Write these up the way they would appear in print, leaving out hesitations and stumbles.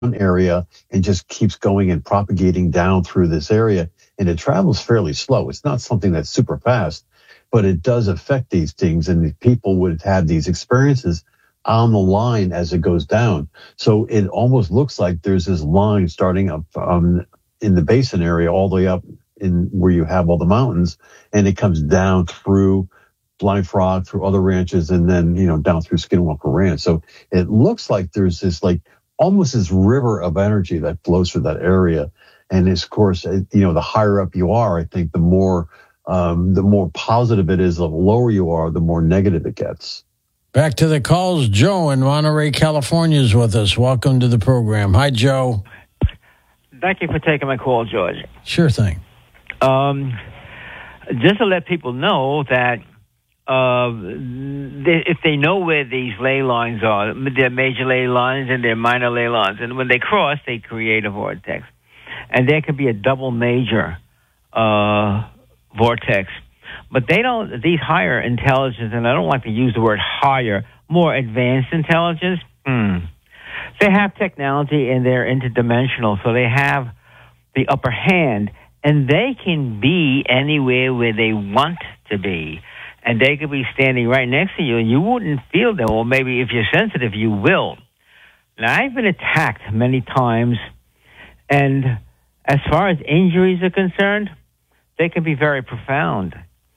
area and just keeps going and propagating down through this area. And it travels fairly slow. It's not something that's super fast, but it does affect these things. And the people would have these experiences on the line as it goes down. So it almost looks like there's this line starting up in the basin area all the way up in where you have all the mountains, and it comes down through Blind Frog, through other ranches, and then, down through Skinwalker Ranch. So it looks like there's this almost this river of energy that flows through that area. And of course, the higher up you are, I think the more positive it is. The lower you are, the more negative it gets. Back to the calls. Joe in Monterey, California is with us. Welcome to the program. Hi, Joe. Thank you for taking my call, George. Sure thing. Just to let people know that if they know where these ley lines are, their major ley lines and their minor ley lines, and when they cross, they create a vortex. And there could be a double major vortex. But these higher intelligence, and I don't like to use the word higher, more advanced intelligence, they have technology and they're interdimensional, so they have the upper hand, and they can be anywhere where they want to be. And they could be standing right next to you, and you wouldn't feel them. Or maybe if you're sensitive, you will. Now, I've been attacked many times, and as far as injuries are concerned, they can be very profound.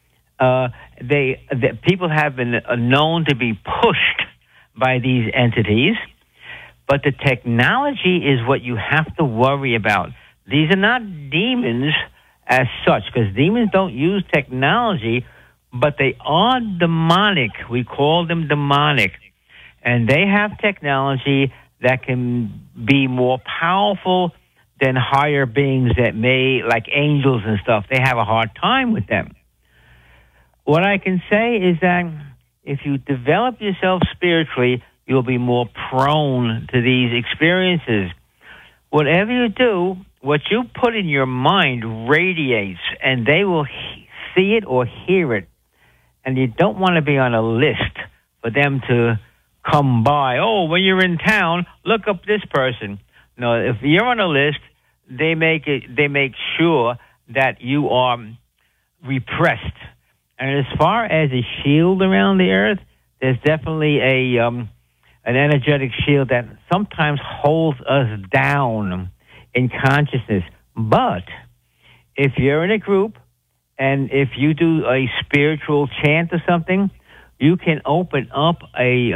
People have been known to be pushed by these entities, but the technology is what you have to worry about. These are not demons as such, because demons don't use technology, but they are demonic. We call them demonic. And they have technology that can be more powerful than higher beings that like angels and stuff. They have a hard time with them. What I can say is that if you develop yourself spiritually, you'll be more prone to these experiences. Whatever you do, what you put in your mind radiates, and they will see it or hear it. And you don't want to be on a list for them to come by. Oh, when you're in town, look up this person. No, if you're on a list, they make sure that you are repressed. And as far as a shield around the earth, there's definitely an energetic shield that sometimes holds us down in consciousness. But if you're in a group and if you do a spiritual chant or something, you can open up a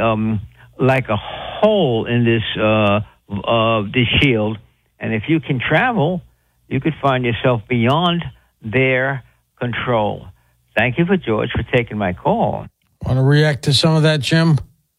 hole in this shield, and if you can travel, you could find yourself beyond their control. Thank you, George, for taking my call. Want to react to some of that, Jim?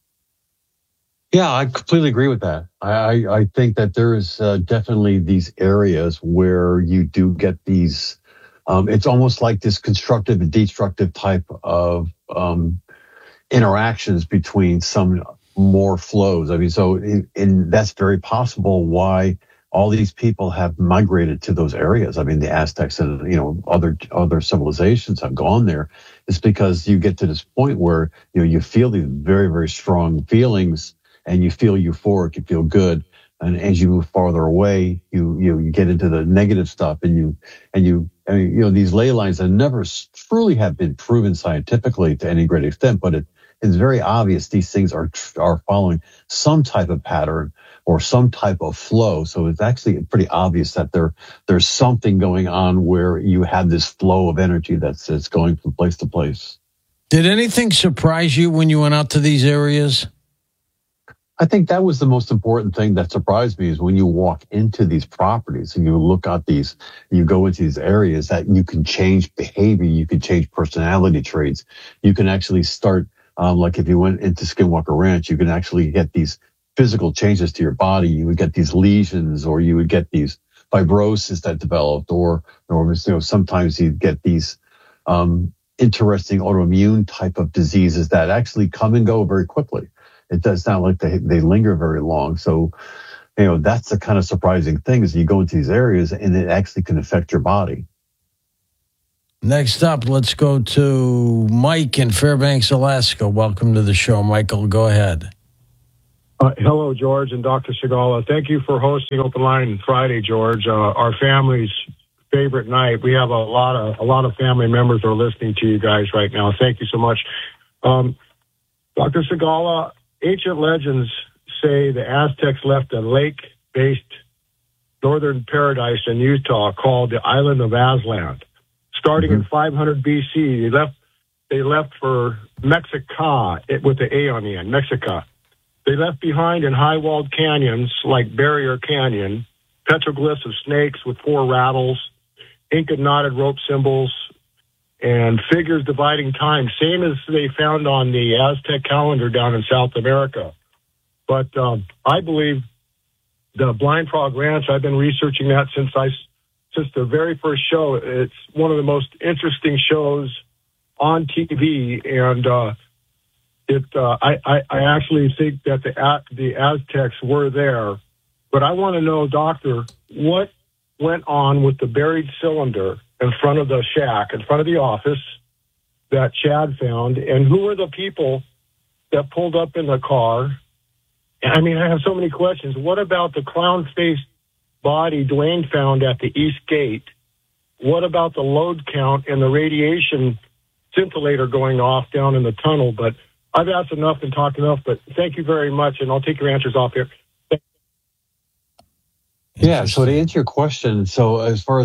Yeah, I completely agree with that. I think that there is definitely these areas where you do get these. It's almost like this constructive and destructive type of interactions between some more flows. I mean, and that's very possible why all these people have migrated to those areas. I mean, the Aztecs and, other civilizations have gone there. It's because you get to this point where, you feel these very, very strong feelings and you feel euphoric, you feel good. And as you move farther away, you get into the negative stuff, and these ley lines that never truly have been proven scientifically to any great extent, but it's very obvious these things are following some type of pattern or some type of flow. So it's actually pretty obvious that there's something going on where you have this flow of energy that's going from place to place. Did anything surprise you when you went out to these areas? I think that was the most important thing that surprised me, is when you walk into these properties and you look at these, you go into these areas, that you can change behavior, you can change personality traits. You can actually start, like if you went into Skinwalker Ranch, you can actually get these physical changes to your body. You would get these lesions, or you would get these fibrosis that developed, or sometimes you get these interesting autoimmune type of diseases that actually come and go very quickly. It does not like they linger very long. So, that's the kind of surprising thing, is you go into these areas and it actually can affect your body. Next up, let's go to Mike in Fairbanks, Alaska. Welcome to the show, Michael. Go ahead. Hello, George and Dr. Segala. Thank you for hosting Open Line Friday, George. Our family's favorite night. We have a lot of family members who are listening to you guys right now. Thank you so much. Dr. Segala, ancient legends say the Aztecs left a lake-based northern paradise in Utah called the island of Aslan. Starting in 500 BC, they left for Mexica with the A on the end, Mexica. They left behind in high-walled canyons like Barrier Canyon, petroglyphs of snakes with 4 rattles, Inca knotted rope symbols, and figures dividing time, same as they found on the Aztec calendar down in South America. But I believe the Blind Frog Ranch, I've been researching that since the very first show. It's one of the most interesting shows on TV, and I actually think that the Aztecs were there. But I want to know, Doctor, what went on with the buried cylinder in front of the shack, in front of the office that Chad found, and who were the people that pulled up in the car? I mean, I have so many questions. What about the clown-faced body Dwayne found at the East Gate? What about the load count and the radiation scintillator going off down in the tunnel? But I've asked enough and talked enough, but thank you very much, and I'll take your answers off here. Yeah, so to answer your question, so as far as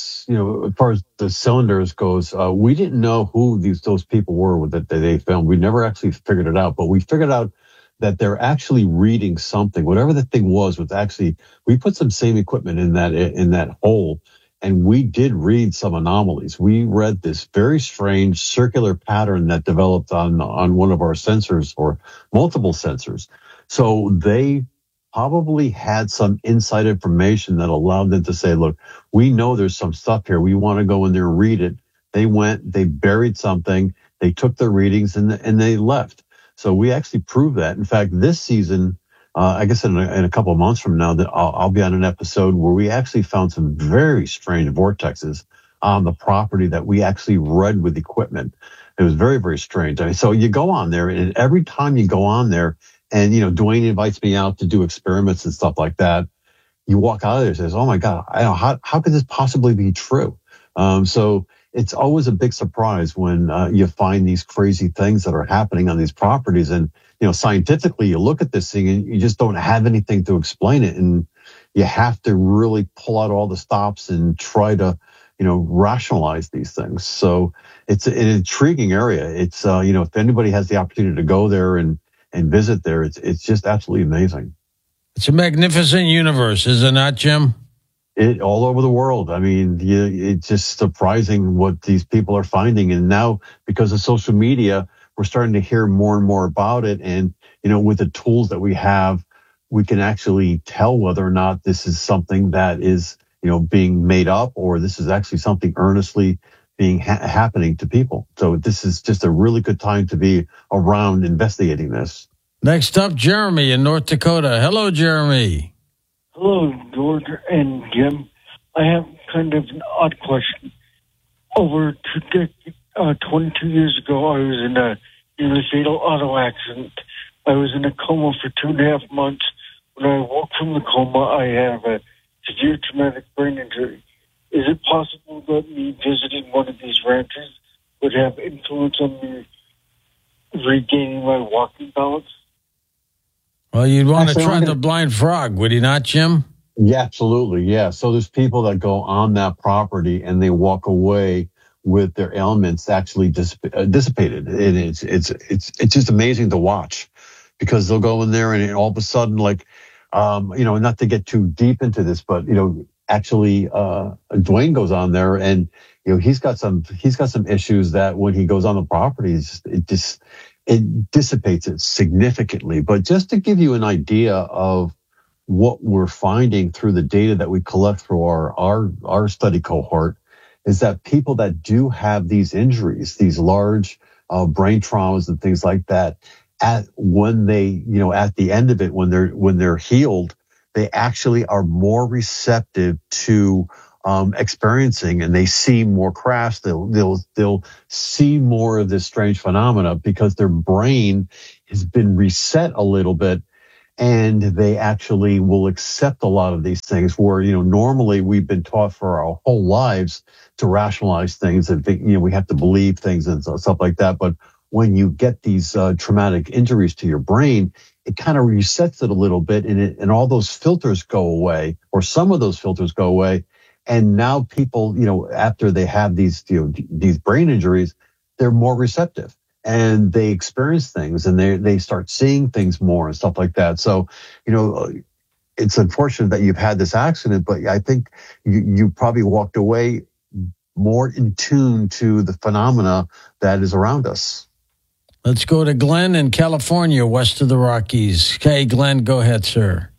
as far as the cylinders goes, we didn't know who those people were that they filmed. We never actually figured it out, but we figured out that they're actually reading something. Whatever the thing was actually, we put some same equipment in that hole, and we did read some anomalies. We read this very strange circular pattern that developed on one of our sensors, or multiple sensors. So they probably had some inside information that allowed them to say, look, we know there's some stuff here. We want to go in there and read it. They went, they buried something, they took their readings, and they left. So we actually proved that. In fact, this season, I guess in a couple of months from now, that I'll be on an episode where we actually found some very strange vortexes on the property that we actually read with equipment. It was very, very strange. I mean, so you go on there, and every time you go on there, and, Dwayne invites me out to do experiments and stuff like that, you walk out of there and says, oh my God, how could this possibly be true? So it's always a big surprise when you find these crazy things that are happening on these properties. And, scientifically, you look at this thing and you just don't have anything to explain it. And you have to really pull out all the stops and try to, rationalize these things. So it's an intriguing area. It's, if anybody has the opportunity to go there and visit there, it's just absolutely amazing. It's a magnificent universe, is it not, Jim? It all over the world. I mean, it's just surprising what these people are finding. And now, because of social media, we're starting to hear more and more about it. And, with the tools that we have, we can actually tell whether or not this is something that is, being made up, or this is actually something earnestly being happening to people. So this is just a really good time to be around investigating this. Next up, Jeremy in North Dakota. Hello, Jeremy. Hello, George and Jim. I have kind of an odd question. Over 22 years ago, I was in a nearly fatal auto accident. I was in a coma for 2.5 months. When I woke from the coma, I have a severe traumatic brain injury. Is it possible that me visiting one of these ranches would have influence on me regaining my walking balance? Well, you'd want to try the blind frog, would you not, Jim? Yeah, absolutely. Yeah. So there's people that go on that property and they walk away with their ailments actually dissipated. And it's just amazing to watch, because they'll go in there and all of a sudden, like, not to get too deep into this, but, actually, Dwayne goes on there and, he's got some issues that when he goes on the properties, it dissipates it significantly. But just to give you an idea of what we're finding through the data that we collect through our study cohort, is that people that do have these injuries, these large brain traumas and things like that, at the end of it, when they're healed, they actually are more receptive to experiencing, and they see more crafts. They'll see more of this strange phenomena because their brain has been reset a little bit, and they actually will accept a lot of these things where, normally we've been taught for our whole lives to rationalize things and think, we have to believe things and stuff like that. But when you get these traumatic injuries to your brain, it kind of resets it a little bit, and all those filters go away, or some of those filters go away. And now people, after they have these brain injuries, they're more receptive and they experience things and they start seeing things more and stuff like that. So, it's unfortunate that you've had this accident, but I think you probably walked away more in tune to the phenomena that is around us. Let's go to Glenn in California, west of the Rockies. Okay, Glenn, go ahead, sir.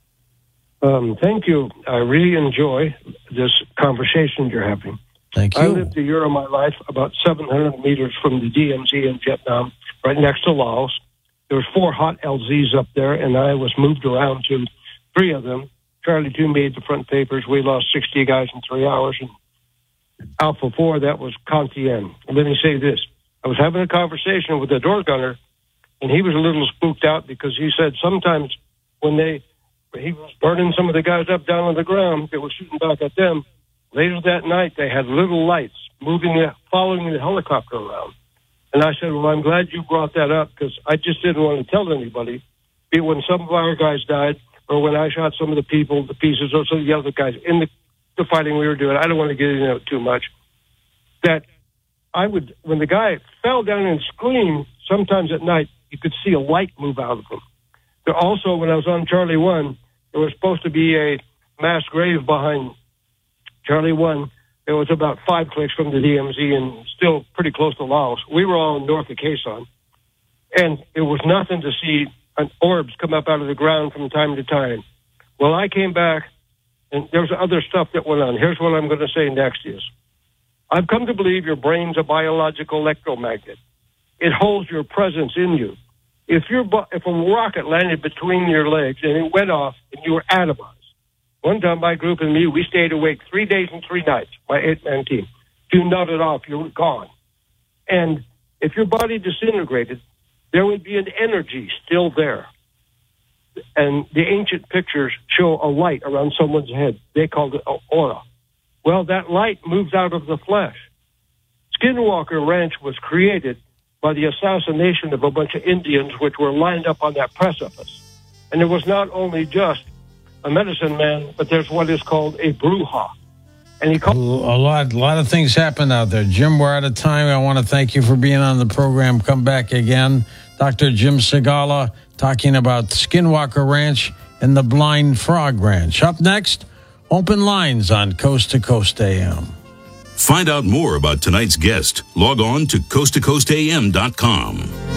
Thank you. I really enjoy this conversation you're having. Thank you. I lived a year of my life about 700 meters from the DMZ in Vietnam, right next to Laos. There was 4 hot LZs up there, and I was moved around to 3 of them. Charlie 2 made the front papers. We lost 60 guys in 3 hours. And Alpha 4, that was Cantien. And let me say this. I was having a conversation with the door gunner, and he was a little spooked out because he said sometimes when he was burning some of the guys up down on the ground, they were shooting back at them. Later that night, they had little lights following the helicopter around. And I said, well, I'm glad you brought that up because I just didn't want to tell anybody. Be it when some of our guys died or when I shot some of the people, the pieces, or some of the other guys in the fighting we were doing. I don't want to get into it too much. That when the guy fell down and screamed, sometimes at night, you could see a light move out of him. There also, when I was on Charlie 1, there was supposed to be a mass grave behind Charlie 1. It was about 5 clicks from the DMZ and still pretty close to Laos. We were all north of Khe Sanh. And it was nothing to see orbs come up out of the ground from time to time. Well, I came back, and there was other stuff that went on. Here's what I'm going to say next is, I've come to believe your brain's a biological electromagnet. It holds your presence in you. If a rocket landed between your legs and it went off and you were atomized, one time my group and me, we stayed awake 3 days and 3 nights, my 8-man team. You nodded off, you were gone. And if your body disintegrated, there would be an energy still there. And the ancient pictures show a light around someone's head. They called it an aura. Well, that light moves out of the flesh. Skinwalker Ranch was created by the assassination of a bunch of Indians which were lined up on that precipice. And there was not only just a medicine man, but there's what is called a bruja. And he called a lot of things happened out there. Jim, we're out of time. I want to thank you for being on the program. Come back again. Dr. Jim Segala talking about Skinwalker Ranch and the Blind Frog Ranch. Up next, open lines on Coast to Coast AM. Find out more about tonight's guest. Log on to coasttocoastam.com.